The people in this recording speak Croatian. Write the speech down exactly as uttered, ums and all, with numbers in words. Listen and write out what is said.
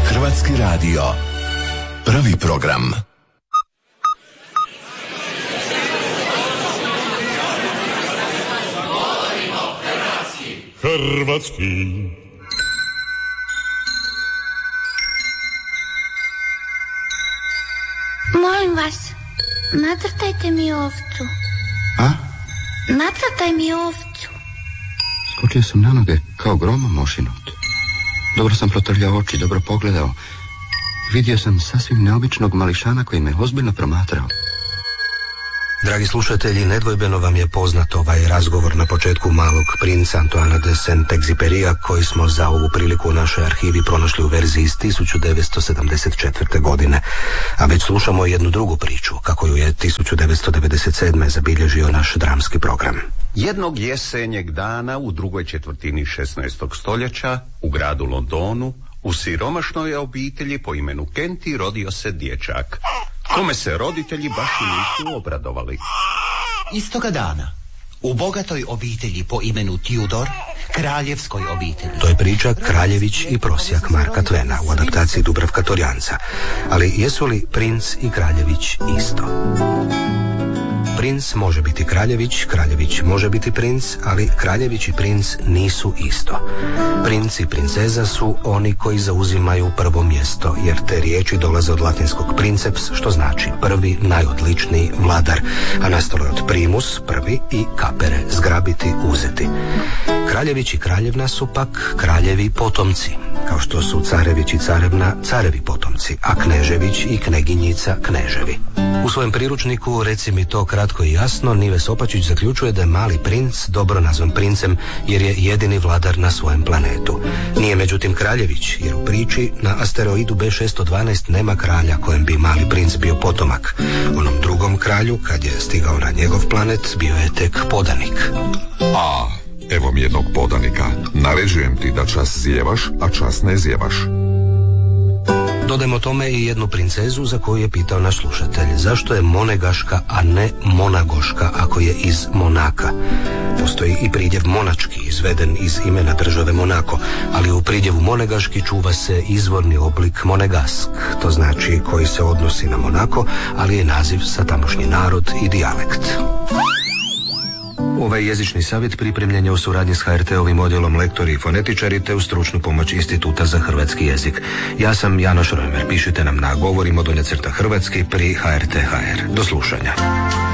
Hrvatski radio. Prvi program. Hrvatski. Molim vas, nacrtajte mi ovcu. A? Nacrtaj mi ovcu. Skočio sam na noge kao gromom ošinut. Dobro sam protrljao oči, dobro pogledao. Vidio sam sasvim neobičnog mališana koji me ozbiljno promatrao. Dragi slušatelji, nedvojbeno vam je poznat ovaj razgovor na početku Malog princa Antoana de Saint-Exupéryja koji smo za ovu priliku u našoj arhivi pronašli u verziji iz tisuću devetsto sedamdeset četvrte. godine. A već slušamo jednu drugu priču, kako ju je tisuću devetsto devedeset sedme. zabilježio naš dramski program. Jednog jesenjeg dana u drugoj četvrtini šesnaestog stoljeća u gradu Londonu u siromašnoj obitelji po imenu Kenty rodio se dječak, kome se roditelji baš i nisu obradovali. Istoga dana, u bogatoj obitelji po imenu Tudor, kraljevskoj obitelji. To je priča Kraljević i prosjak Marka Twena u adaptaciji Dubravka Torjanca. Ali jesu li princ i Kraljević isto? Princ može biti Kraljević, Kraljević može biti princ, ali Kraljević i princ nisu isto. Princ i princeza su oni koji zauzimaju prvo mjesto, jer te riječi dolaze od latinskog princeps, što znači prvi, najodličniji vladar, a nastalo je od primus, prvi, i capere, zgrabiti, uzeti. Kraljević i kraljevna su pak kraljevi potomci, kao što su carević i carevna carevi potomci, a knežević i kneginjica kneževi. U svojem priručniku Reci mi to kratko i jasno, Nives Opačić zaključuje da je mali princ dobro nazvan princem jer je jedini vladar na svojem planetu. Nije međutim Kraljević, jer u priči na asteroidu B šesto dvanaest nema kralja kojem bi mali princ bio potomak. Onom drugom kralju, kad je stigao na njegov planet, bio je tek podanik. A, evo mi jednog podanika. Naređujem ti da čas zjevaš, a čas ne zjevaš. Dodajmo tome i jednu princezu za koju je pitao naš slušatelj. Zašto je monegaška, a ne monagoška ako je iz Monaka? Postoji i pridjev monački, izveden iz imena države Monako, ali u pridjevu monegaški čuva se izvorni oblik monegask, to znači koji se odnosi na Monako, ali je naziv za tamošnji narod i dijalekt. Ovaj jezični savjet pripremljen je u suradnji s H R T-ovim odjelom lektori i fonetičari te u stručnu pomoć Instituta za hrvatski jezik. Ja sam Janoš Rojmer, pišite nam na govorimo donja crta hrvatski pri H R T H R. Do slušanja.